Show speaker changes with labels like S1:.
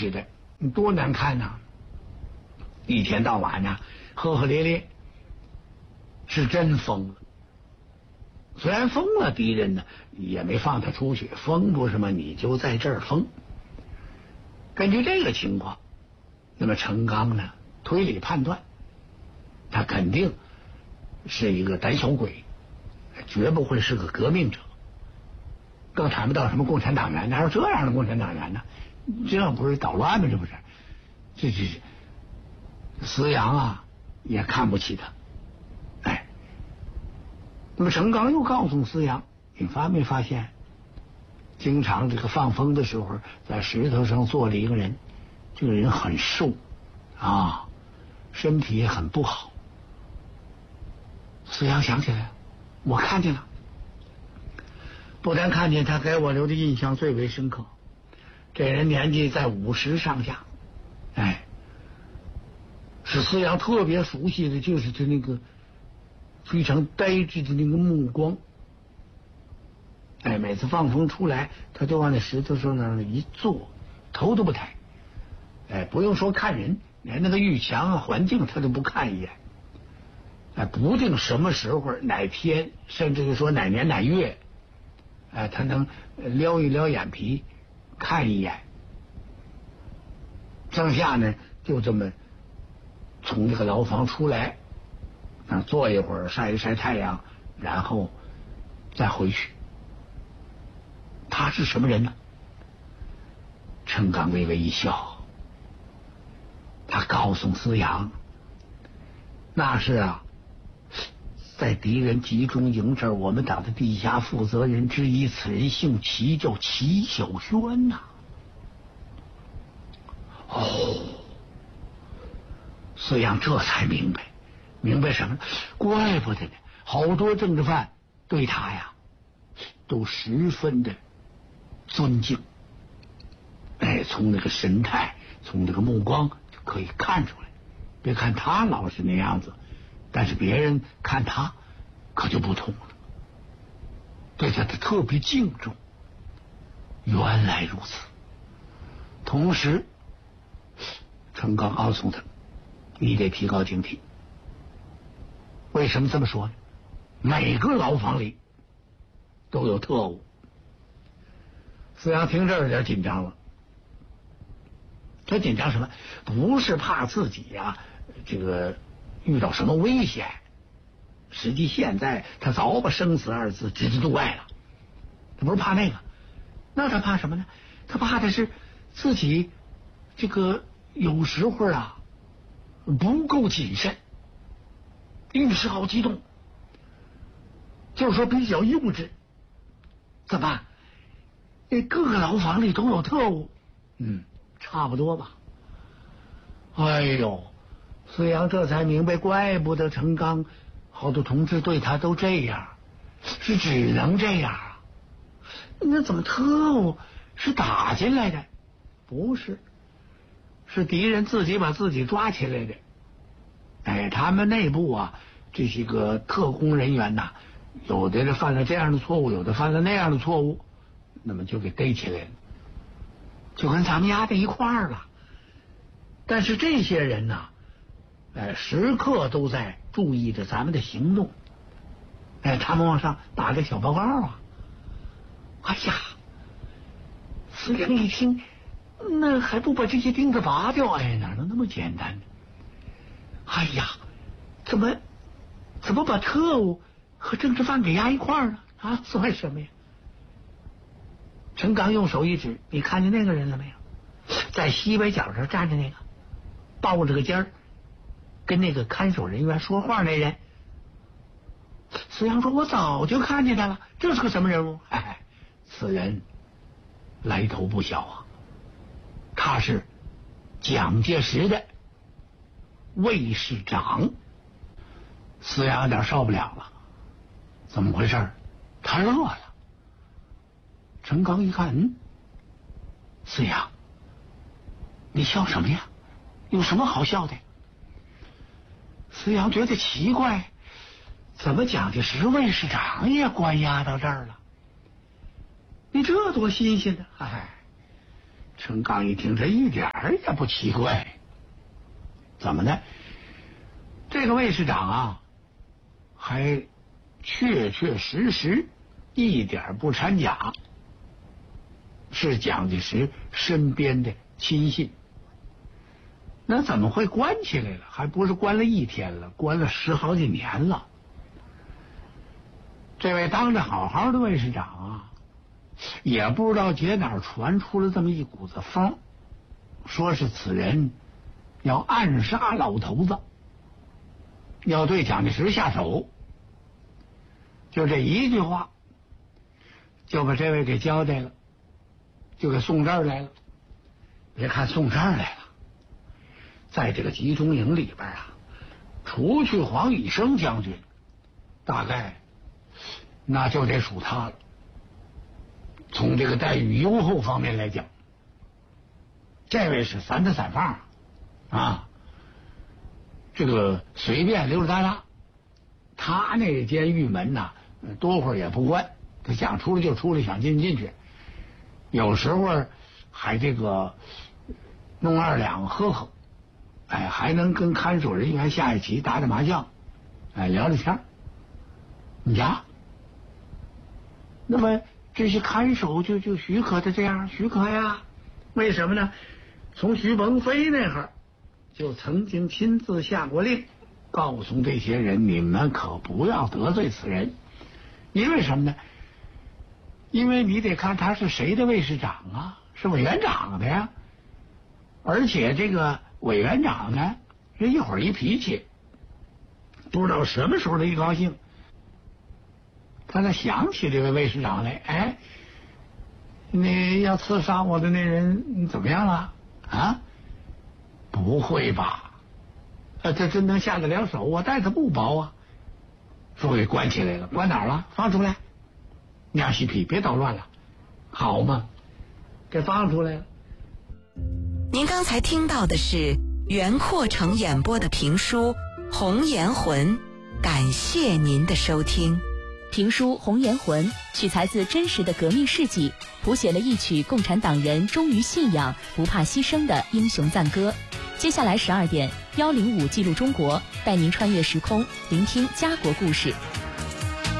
S1: 似的，你多难看呐！一天到晚呢，喝喝咧咧，是真疯了。虽然疯了，敌人呢也没放他出去，疯不是吗？你就在这儿疯。根据这个情况，那么程刚呢推理判断，他肯定是一个胆小鬼，绝不会是个革命者，更谈不到什么共产党员。哪有这样的共产党员呢？这不是捣乱吗？这不是，这思阳啊也看不起他。哎，那么程刚又告诉思阳，你发现经常这个放风的时候，在石头上坐了一个人，这个人很瘦啊，身体也很不好。思阳想起来，我看见了，不但看见他，给我留的印象最为深刻。这人年纪在50上下，哎，是思阳特别熟悉的，就是他那个非常呆滞的那个目光。哎，每次放风出来，他就往那石头上那儿一坐，头都不抬。哎，不用说看人，连那个玉墙啊、环境他都不看一眼。哎，不定什么时候、哪天，甚至于说哪年哪月，哎，他能撩一撩眼皮，看一眼。剩下呢，就这么从这个牢房出来，坐一会儿，晒一晒太阳，然后再回去。他是什么人呢？程刚微微一笑，他告诉思阳，那是啊，在敌人集中营这儿，我们党的地下负责人之一，此人姓齐，叫齐小轩呐。哦，思阳这才明白什么？怪不得呢，好多政治犯对他呀都十分的尊敬。哎，从那个神态，从那个目光就可以看出来。别看他老是那样子，但是别人看他可就不同了，对他的特别敬重。原来如此。同时，程刚告诉他，你得提高警惕。为什么这么说呢？每个牢房里都有特务。思阳听这儿有点紧张了。他紧张什么？不是怕自己呀，这个遇到什么危险。实际现在他早把生死二字置之度外了。他不是怕那个，那他怕什么呢？他怕的是自己这个有时候啊不够谨慎，遇事好激动，就是说比较幼稚。怎么办？各个牢房里都有特务，差不多吧。哎呦，思阳这才明白，怪不得程刚好多同志对他都这样，是只能这样啊。那怎么特务是打进来的？不是，是敌人自己把自己抓起来的。哎，他们内部啊，这些个特工人员呐，有的是犯了这样的错误，有的犯了那样的错误，那么就给逮起来了，就跟咱们压在一块儿了。但是这些人呐，时刻都在注意着咱们的行动。他们往上打个小报告啊。哎呀，思阳一听，那还不把这些钉子拔掉？哎，哪能那么简单呢？哎呀，怎么把特务和政治犯给压一块儿呢？啊，算什么呀？陈刚用手一指，你看见那个人了没有？在西北角这站着那个，抱着个尖儿，跟那个看守人员说话那人。思阳说：“我早就看见他了，这是个什么人物？”哎，此人来头不小啊，他是蒋介石的卫士长。思阳有点受不了了，怎么回事？他热了。陈刚一看，思阳，你笑什么呀？有什么好笑的？思阳觉得奇怪，怎么蒋介石卫士长也关押到这儿了？你这多新鲜呢！哎， 陈刚一听，这一点儿也不奇怪。怎么呢？这个卫士长啊，还确确实实一点不掺假，是蒋介石身边的亲信。那怎么会关起来了？还不是关了1天了，关了10好几年了。这位当着好好的卫士长啊，也不知道解哪儿传出了这么一股子风，说是此人要暗杀老头子，要对蒋介石下手。就这一句话，就把这位给交代了，就给送这儿来了。别看送这儿来了，在这个集中营里边啊，除去黄以升将军，大概那就得数他了。从这个待遇优厚方面来讲，这位是3的3放啊，这个随便溜溜达达，他那监狱门呐，多会儿也不关，他想出来就出来，想进去，有时候还这个弄2两喝喝，哎，还能跟看守人员下一棋，打打麻将，哎，聊聊天。你呀，那么这些看守就许可他这样，许可呀？为什么呢？从徐鹏飞那会儿就曾经亲自下过令，告诉这些人，你们可不要得罪此人。因为什么呢？因为你得看他是谁的卫士长啊，是委员长的呀。而且这个委员长呢，这一会儿一脾气，不知道什么时候他一高兴，他才想起这位卫士长来。哎，那要刺杀我的那人怎么样了啊？不会吧？这真能下得了手？我待他不薄啊！说给关起来了，关哪儿了？放出来！娘西皮，别捣乱了，好嘛，给放出来了。
S2: 您刚才听到的是袁阔成演播的评书《红颜魂》，感谢您的收听。
S3: 评书《红颜魂》取材自真实的革命事迹，谱写了一曲共产党人忠于信仰、不怕牺牲的英雄赞歌。接下来12点，105记录中国，带您穿越时空，聆听家国故事。